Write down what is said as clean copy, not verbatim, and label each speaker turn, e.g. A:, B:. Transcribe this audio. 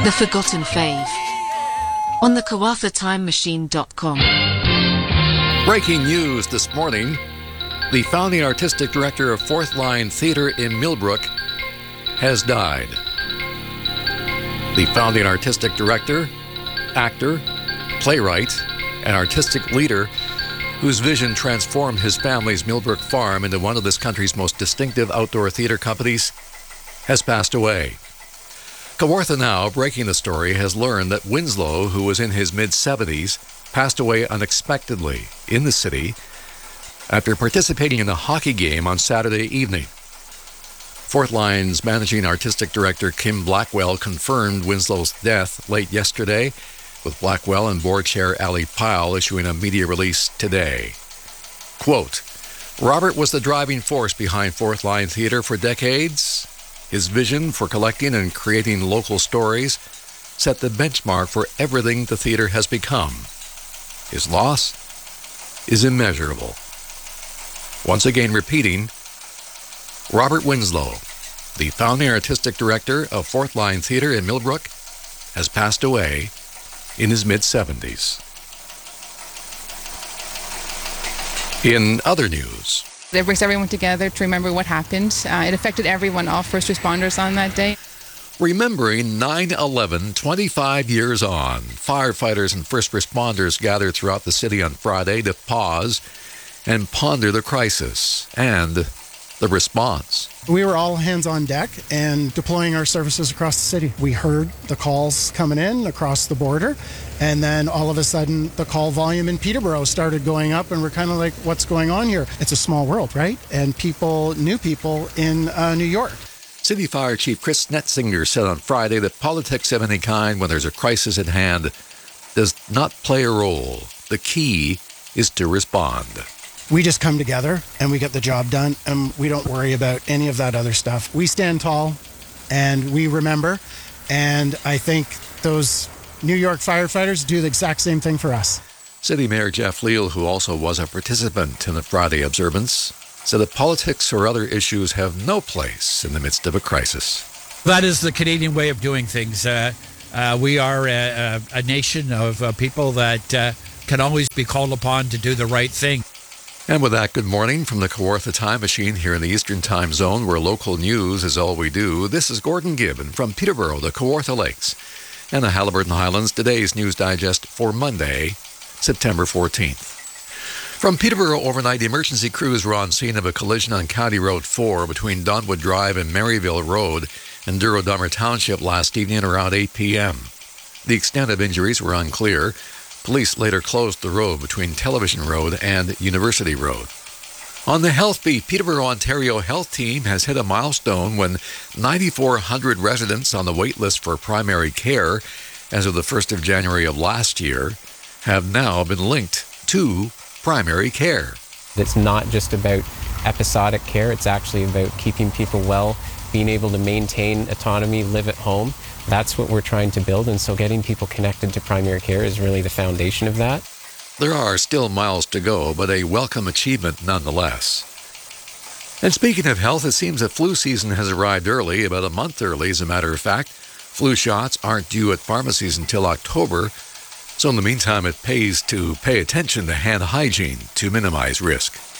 A: The Forgotten Fave on the KawathaTimeMachine.com.
B: Breaking news this morning. The founding artistic director of Fourth Line Theatre in Millbrook has died. The founding artistic director, actor, playwright, and artistic leader whose vision transformed his family's Millbrook farm into one of this country's most distinctive outdoor theatre companies, has passed away. Kawartha Now, breaking the story, has learned that Winslow, who was in his mid-70s, passed away unexpectedly in the city after participating in a hockey game on Saturday evening. Fourth Line's managing artistic director Kim Blackwell confirmed Winslow's death late yesterday, with Blackwell and board chair Ali Pyle issuing a media release today. Quote, Robert was the driving force behind Fourth Line Theatre for decades. His vision for collecting and creating local stories set the benchmark for everything the theater has become. His loss is immeasurable. Once again repeating, Robert Winslow, the founding artistic director of Fourth Line Theatre in Millbrook, has passed away in his mid-70s. In other news,
C: it brings everyone together to remember what happened. It affected everyone, all first responders on that day.
B: Remembering 9/11 25 years on, firefighters and first responders gathered throughout the city on Friday to pause and ponder the crisis and the response.
D: We were all hands on deck and deploying our services across the city. We heard the calls coming in across the border, and then all of a sudden the call volume in Peterborough started going up, and we're kind of like, what's going on here? It's a small world, right? And people knew people in New York.
B: City Fire Chief Chris Netzinger said on Friday that politics of any kind, when there's a crisis at hand, does not play a role. The key is to respond.
D: We just come together and we get the job done, and we don't worry about any of that other stuff. We stand tall and we remember, and I think those New York firefighters do the exact same thing for us.
B: City Mayor Jeff Leal, who also was a participant in the Friday observance, said that politics or other issues have no place in the midst of a crisis.
E: That is the Canadian way of doing things. We are a nation of people that can always be called upon to do the right thing.
B: And with that, good morning from the Kawartha Time Machine here in the Eastern Time Zone, where local news is all we do. This is Gordon Gibbon from Peterborough, the Kawartha Lakes, and the Haliburton Highlands. Today's News Digest for Monday, September 14th. From Peterborough, overnight emergency crews were on scene of a collision on County Road 4 between Donwood Drive and Maryville Road in Duro-Dummer Township last evening around 8 p.m. The extent of injuries were unclear. Police later closed the road between Television Road and University Road. On the Health Beat, Peterborough, Ontario Health Team has hit a milestone when 9,400 residents on the wait list for primary care as of the 1st of January of last year have now been linked to primary care.
F: It's not just about episodic care, it's actually about keeping people well, being able to maintain autonomy, live at home. That's what we're trying to build, and so getting people connected to primary care is really the foundation of that.
B: There are still miles to go, but a welcome achievement nonetheless. And speaking of health, it seems that flu season has arrived early, about a month early as a matter of fact. Flu shots aren't due at pharmacies until October, so in the meantime it pays to pay attention to hand hygiene to minimize risk.